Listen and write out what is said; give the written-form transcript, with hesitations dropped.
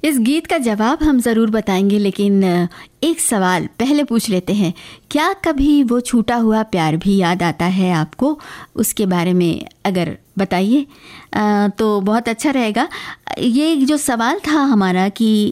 इस गीत का जवाब हम ज़रूर बताएंगे, लेकिन एक सवाल पहले पूछ लेते हैं। क्या कभी वो छूटा हुआ प्यार भी याद आता है आपको? उसके बारे में अगर बताइए तो बहुत अच्छा रहेगा। ये जो सवाल था हमारा कि